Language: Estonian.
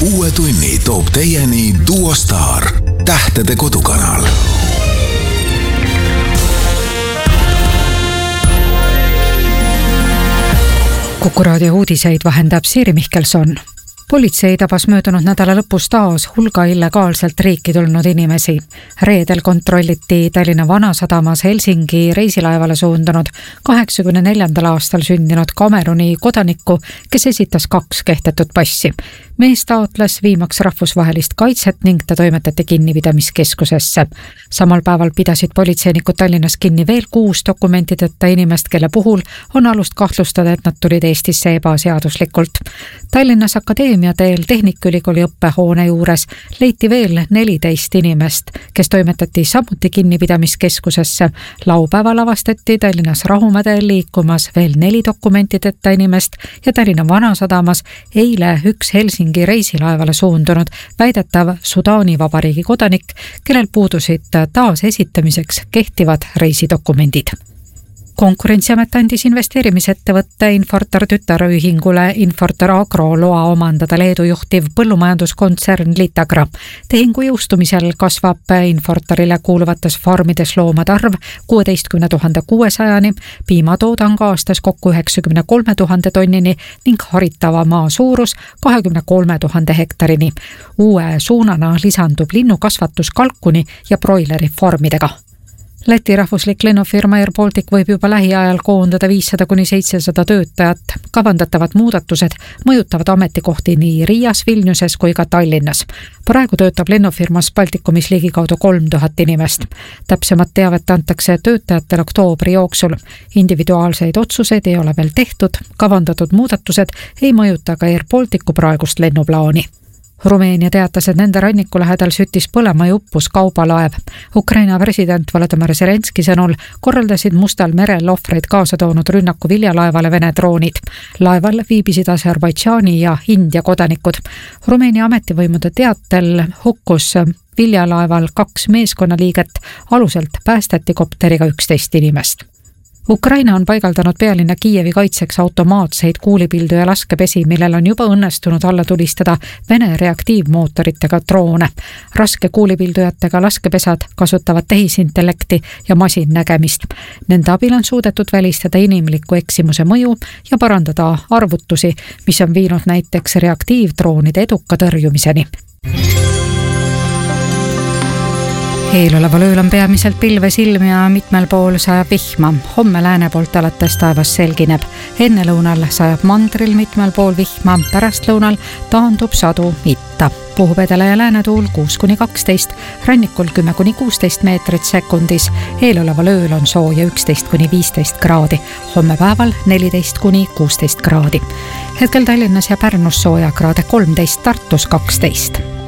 Uue tunni toob teieni Duo Star, tähtede kodukanal. Kuku raadio uudiseid vahendab Siiri Mihkelson. Politsei tabas möödunud nädala lõpus taas hulga illegaalselt riiki tulnud inimesi. Reedel kontrolliti Tallinna Vanasadamas Helsingi reisilaevale suundunud 84. aastal sündinud Kameruni kodanikku, kes esitas 2 kehtetut passi. Mees taotles viimaks rahvusvahelist kaitset ning ta toimetati kinnipidamiskeskusesse. Samal päeval pidasid politseinikud Tallinnas kinni veel 6 dokumentideta inimest, kelle puhul on alust kahtlustada, et nad tulid Eestisse ebaseaduslikult. Tallinnas Akadeemia teel Tehnikaülikooli õppehoone juures leiti veel 14 inimest, kes toimetati samuti kinnipidamiskeskusesse. Laupäeval avastati Tallinnas Rahumäel liikumas veel 4 dokumentideta inimest ja Tallinna Vanasadamas eile 1 Helsingi reisilaevale suundunud väidetav Sudaani Vabariigi kodanik, kellel puudusid taas esitamiseks kehtivad reisidokumendid. Konkurentsiamet andis investeerimisettevõtte Infortar tütarühingule Infortar Agro loa omandada Leedu juhtiv põllumajanduskontsern Litagra. Tehingu jõustumisel kasvab Infortarile kuuluvates farmides loomade arv 16 600-ni, piimatoodang aastas kokku 93 000 tonnini ning haritava maa suurus 23 000 hektarini. Uue suunana lisandub linnukasvatus kalkuni ja broileri farmidega. Läti rahvuslik lennufirma Air Baltic võib juba lähiajal koondada 500–700 töötajat. Kavandatavad muudatused mõjutavad ametikohti nii Riias, Vilniuses kui ka Tallinnas. Praegu töötab lennufirmas Baltikumis ligikaudu 3000 inimest. Täpsemat teavet antakse töötajatel oktoobri jooksul. Individuaalseid otsuseid ei ole veel tehtud. Kavandatud muudatused ei mõjuta ka Air Balticu praegust lennuplaani. Rumeenia teatas, et nende ranniku lähedal süttis põlema ja uppus kaubalaev. Ukraina president Volodymyr Zelenski sõnul korraldasid Mustal merel ohvreid kaasa toonud rünnaku viljalaevale Vene droonid. Laeval viibisid Aserbaidžaani ja India kodanikud. Rumeenia ametivõimude teatel hukkus viljalaeval 2 meeskonnaliiget, aluselt päästeti kopteriga 11 inimest. Ukraina on paigaldanud pealinna Kiievi kaitseks automaatseid kuulipildu ja laskepesi, millel on juba õnnestunud alla tulistada Vene reaktiivmootoritega droone. Raske kuulipildujatega laskepesad kasutavad tehisintellekti ja masinnägemist. Nende abil on suudetud välistada inimliku eksimuse mõju ja parandada arvutusi, mis on viinud näiteks reaktiivdroonide eduka tõrjumiseni. Eeloleval ööl on peamiselt pilves ilm ja mitmel pool sajab vihma. Homme lääne poolt alates taevas selgineb. Enne lõunal sajab mandril mitmel pool vihma, pärastlõunal taandub sadu itta. Puhub edele ja läänetuul 6–12, rannikul 10–16 meetrit sekundis. Eeloleval ööl on sooja 11–15 kraadi, homme päeval 14–16 kraadi. Hetkel Tallinnas ja Pärnus sooja kraade 13, Tartus 12.